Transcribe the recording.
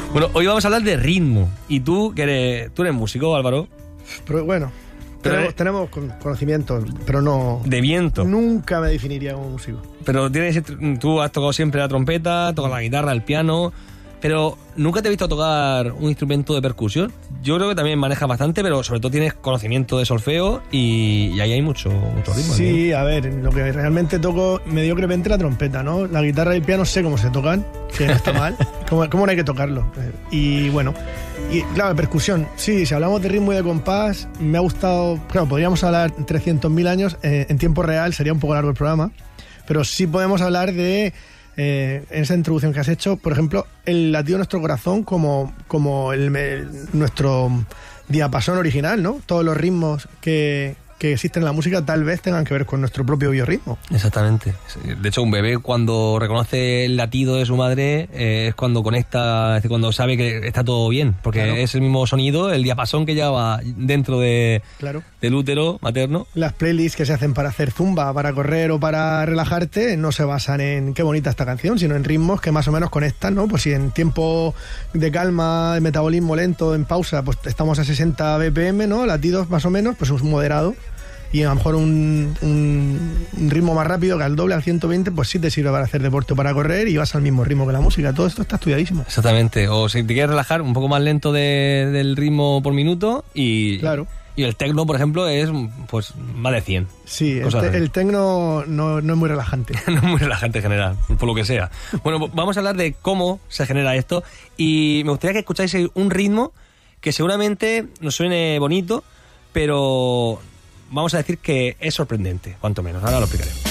Bueno, hoy vamos a hablar de ritmo. Y tú eres músico, Álvaro. Pero bueno, tenemos conocimientos, pero no... De viento. Nunca me definiría como músico. Pero tú has tocado siempre la trompeta, tocas la guitarra, el piano... Pero ¿nunca te he visto tocar un instrumento de percusión? Yo creo que también manejas bastante, pero sobre todo tienes conocimiento de solfeo y ahí hay mucho ritmo. Sí, ¿no? A ver, lo que realmente toco mediocremente la trompeta, ¿no? La guitarra y el piano sé cómo se tocan, que no está mal, cómo no hay que tocarlo. Y bueno, y claro, percusión, sí, si hablamos de ritmo y de compás, me ha gustado, claro, podríamos hablar 300.000 años, en tiempo real sería un poco largo el programa, pero sí podemos hablar de... en esa introducción que has hecho, por ejemplo, el latido de nuestro corazón como nuestro diapasón original, ¿no? Todos los ritmos que existen en la música tal vez tengan que ver con nuestro propio biorritmo. Exactamente. De hecho, un bebé cuando reconoce el latido de su madre es cuando conecta, es decir, cuando sabe que está todo bien, porque claro, es el mismo sonido, el diapasón que lleva dentro del útero materno. Las playlists que se hacen para hacer zumba, para correr o para relajarte, no se basan en qué bonita esta canción, sino en ritmos que más o menos conectan, ¿no? Pues si en tiempo de calma, de metabolismo lento, en pausa, pues estamos a 60 BPM, ¿no? Latidos más o menos, pues es moderado. Y a lo mejor un ritmo más rápido, que al doble, al 120, pues sí te sirve para hacer deporte o para correr y vas al mismo ritmo que la música. Todo esto está estudiadísimo. Exactamente. O si te quieres relajar, un poco más lento del ritmo por minuto y... Claro. Y el tecno, por ejemplo, es pues más de 100. Sí, el tecno no es muy relajante. No es muy relajante en general, por lo que sea. Bueno, vamos a hablar de cómo se genera esto y me gustaría que escucháis un ritmo que seguramente nos suene bonito, pero... vamos a decir que es sorprendente, cuanto menos. Ahora lo explicaré.